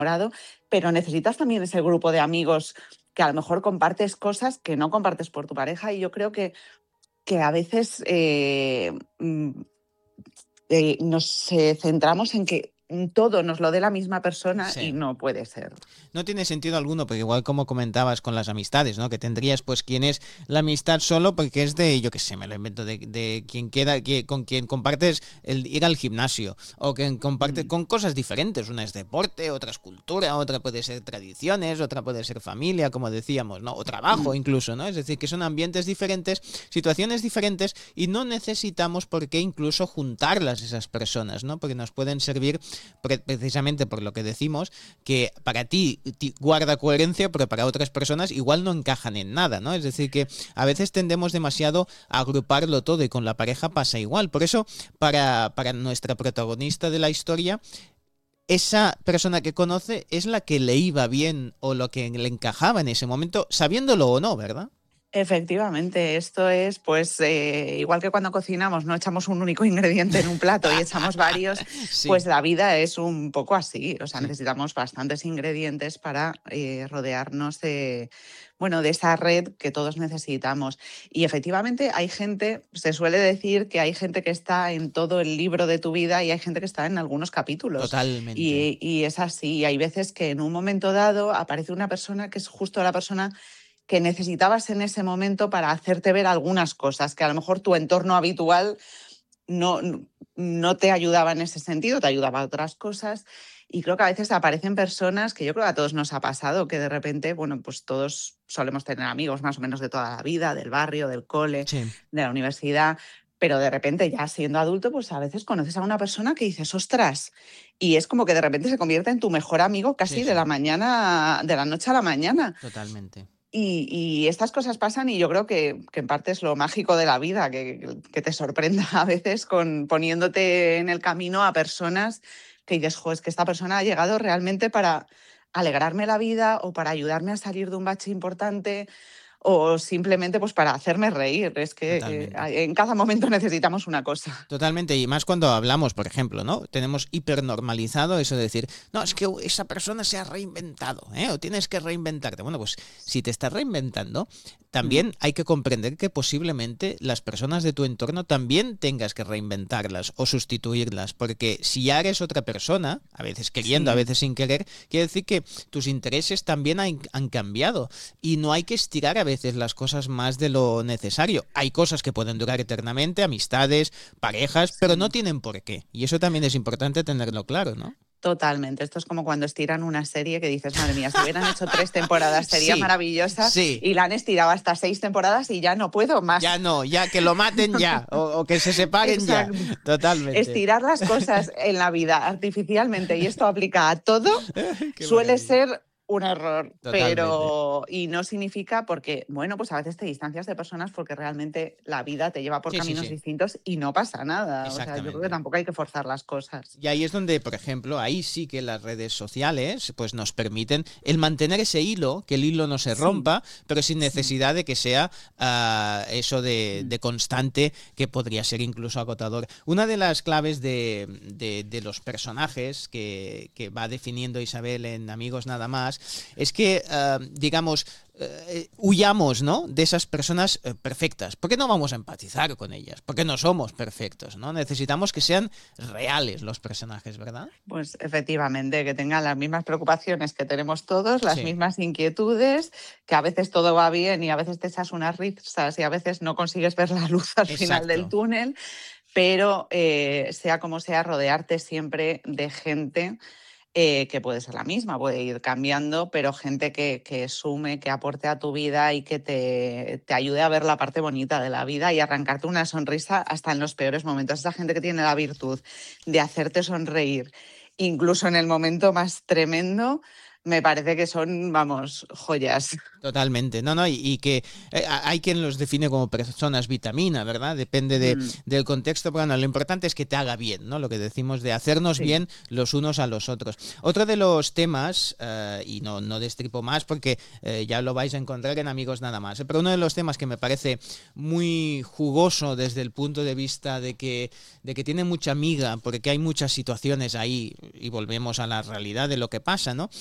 enamorado, pero necesitas también ese grupo de amigos que a lo mejor compartes cosas que no compartes por tu pareja y yo creo que a veces nos centramos en que todo nos lo dé la misma persona y Sí. no puede ser. No tiene sentido alguno, porque igual como comentabas con las amistades, ¿no? Que tendrías pues quien es la amistad solo porque es de, yo qué sé, me lo invento, de quien queda, con quien compartes el ir al gimnasio, o quien comparte Mm, con cosas diferentes. Una es deporte, otra es cultura, otra puede ser tradiciones, otra puede ser familia, como decíamos, ¿no? O trabajo mm. incluso, ¿no? Es decir, que son ambientes diferentes, situaciones diferentes, y no necesitamos por qué incluso juntarlas esas personas, ¿no? Porque nos pueden servir precisamente por lo que decimos, que para ti guarda coherencia, pero para otras personas igual no encajan en nada, ¿no? Es decir, que a veces tendemos demasiado a agruparlo todo y con la pareja pasa igual. Por eso, para nuestra protagonista de la historia, esa persona que conoce es la que le iba bien o lo que le encajaba en ese momento, sabiéndolo o no, ¿verdad? Efectivamente, esto es pues igual que cuando cocinamos, no echamos un único ingrediente en un plato y echamos varios, pues Sí, la vida es un poco así. O sea, sí. necesitamos bastantes ingredientes para rodearnos de, bueno, de esa red que todos necesitamos. Y efectivamente hay gente, se suele decir que hay gente que está en todo el libro de tu vida y hay gente que está en algunos capítulos. Totalmente. Y es así. Y hay veces que en un momento dado aparece una persona que es justo la persona que necesitabas en ese momento para hacerte ver algunas cosas que a lo mejor tu entorno habitual no, no te ayudaba en ese sentido, te ayudaba a otras cosas. Y creo que a veces aparecen personas que yo creo que a todos nos ha pasado, que de repente, bueno, pues todos solemos tener amigos más o menos de toda la vida, del barrio, del cole, Sí. de la universidad, pero de repente ya siendo adulto, pues a veces conoces a una persona que dices, ostras, y es como que de repente se convierte en tu mejor amigo Sí, casi de sí. la mañana, de la noche a la mañana. Totalmente. Y estas cosas pasan y yo creo que en parte es lo mágico de la vida, que te sorprenda a veces con poniéndote en el camino a personas que dices, jo, es que esta persona ha llegado realmente para alegrarme la vida o para ayudarme a salir de un bache importante o simplemente pues para hacerme reír. Es que Totalmente. en cada momento necesitamos una cosa. Totalmente, y más cuando hablamos, por ejemplo, ¿no? Tenemos hipernormalizado eso de decir, no, es que esa persona se ha reinventado, ¿eh? O tienes que reinventarte. Bueno, pues si te estás reinventando, Mm, también hay que comprender que posiblemente las personas de tu entorno también tengas que reinventarlas o sustituirlas, porque si ya eres otra persona, a veces queriendo, a sí. veces sin querer, quiere decir que tus intereses también han cambiado y no hay que estirar a veces las cosas más de lo necesario. Hay cosas que pueden durar eternamente, amistades, parejas, pero no Sí. tienen por qué. Y eso también es importante tenerlo claro, ¿no? Totalmente. Esto es como cuando estiran una serie que dices, madre mía, si hubieran hecho 3 temporadas sería Sí, maravillosa sí. y la han estirado hasta 6 temporadas y ya no puedo Ya más. no, ya que lo maten ya, o que se separen ya. Exacto. Totalmente. Estirar las cosas en la vida artificialmente, y esto aplica a todo, Qué suele maravilla. ser un error, Totalmente. pero y no significa porque, bueno, pues a veces te distancias de personas porque realmente la vida te lleva por Sí, sí, caminos sí. distintos y no pasa nada. O sea, yo creo que Exactamente. tampoco hay que forzar las cosas. Y ahí es donde, por ejemplo, ahí sí que las redes sociales pues nos permiten el mantener ese hilo, que el hilo no se Sí, rompa, pero sin sí. necesidad de que sea eso de constante, que podría ser incluso agotador. Una de las claves de los personajes que va definiendo Isabel en Amigos Nada Más es que, digamos, huyamos, ¿no? De esas personas perfectas. ¿Por qué no vamos a empatizar con ellas? Porque no somos perfectos, ¿no? Necesitamos que sean reales los personajes, ¿verdad? Pues efectivamente, que tengan las mismas preocupaciones que tenemos todos, las Sí, mismas inquietudes, que a veces todo va bien y a veces te echas unas risas y a veces no consigues ver la luz al final del exacto. túnel, pero sea como sea, rodearte siempre de gente que puede ser la misma, puede ir cambiando, pero gente que sume, que aporte a tu vida y que te ayude a ver la parte bonita de la vida y arrancarte una sonrisa hasta en los peores momentos. Esa gente que tiene la virtud de hacerte sonreír, incluso en el momento más tremendo, me parece que son, vamos, joyas. Totalmente, no, no, y que hay quien los define como personas vitamina, ¿verdad? Depende Mm, del contexto, pero bueno, lo importante es que te haga bien, ¿no? Lo que decimos de hacernos sí. bien los unos a los otros. Otro de los temas, y no destripo más porque ya lo vais a encontrar en Amigos Nada Más, pero uno de los temas que me parece muy jugoso desde el punto de vista de que tiene mucha miga, porque hay muchas situaciones ahí, y volvemos a la realidad de lo que pasa, ¿no?